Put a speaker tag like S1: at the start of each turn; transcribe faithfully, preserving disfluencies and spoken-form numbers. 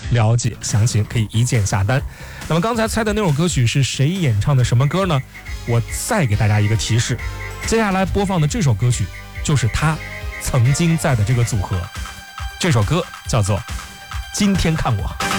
S1: 了解详情可以一键下单。那么刚才猜的那首歌曲是谁演唱的什么歌呢？我再给大家一个提示，接下来播放的这首歌曲就是他曾经在的这个组合，这首歌叫做《今天看我》。